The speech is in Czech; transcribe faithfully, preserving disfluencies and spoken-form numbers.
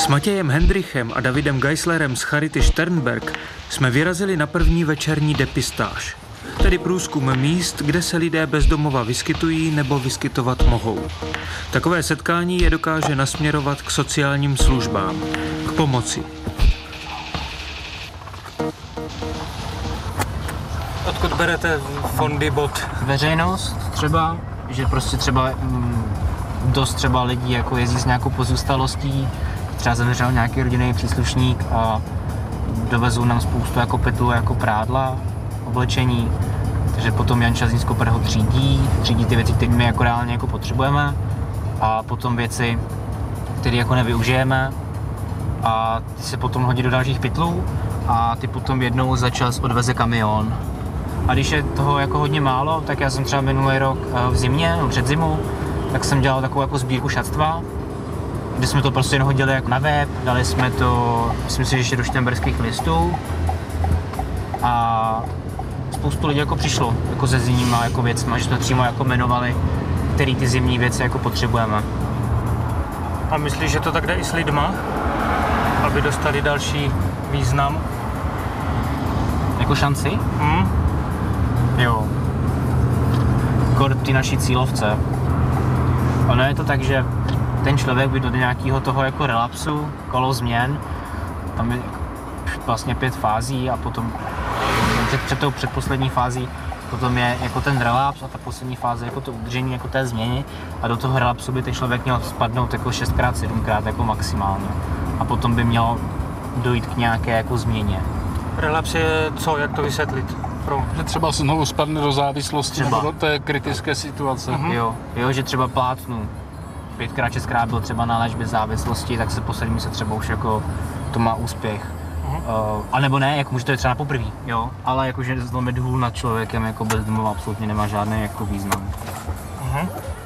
S Matějem Hendrichem a Davidem Geislerem z Charity Sternberg jsme vyrazili na první večerní depistáž, tedy průzkum míst, kde se lidé bez domova vyskytují nebo vyskytovat mohou. Takové setkání je dokáže nasměrovat k sociálním službám, k pomoci. Odkud berete fondy bod? Veřejnost třeba, že prostě třeba mm, dost třeba lidí jako jezdí s nějakou pozůstalostí, třeba zemřel nějaký rodinný příslušník a dovezou nám spoustu jako pytlu, jako prádla, oblečení, takže potom Jan Čazín z Koper ho třídí, třídí ty věci, které my jako reálně jako potřebujeme a potom věci, které jako nevyužijeme a ty se potom hodí do dalších pytlů a ty potom jednou za čas odveze kamion. A když je toho jako hodně málo, tak já jsem třeba minulý rok v zimě, no před zimu, tak jsem dělal takovou jako sbírku šatstva, kde jsme to prostě jen hodili jako na web, dali jsme to, myslím si, že ještě do Šternberských listů a spoustu lidí jako přišlo jako se zimníma jako věcma, že jsme přímo jako jmenovali, který ty zimní věci jako potřebujeme. A myslíš, že to tak jde i s lidma, aby dostali další význam? Jako šanci? Hmm? Jo. Kor ty naší cílovce. Ono je to tak, že ten člověk by do nějakého toho jako relapsu, kolo změn, tam je vlastně pět fází a potom před, před tou předposlední fází potom je jako ten relaps a ta poslední fáze jako to udržení jako té změny a do toho relapsu by ten člověk měl spadnout jako šestkrát, sedmkrát jako maximálně a potom by mělo dojít k nějaké jako změně. Relaps je co, jak to vysvětlit? Pro... Že třeba znovu spadne do závislosti Třeba. nebo do té kritické situace. Uh-huh. Jo, jo, že třeba plátnu pětkrát, šestkrát byl třeba na léčbě závislosti, tak se poslední se třeba už jako to má úspěch. Uh-huh. Uh, a nebo ne, jako může to je třeba na poprví, jo, ale jakože zlomit hůl nad člověkem jako bez domova absolutně nemá žádný jako význam. Uh-huh.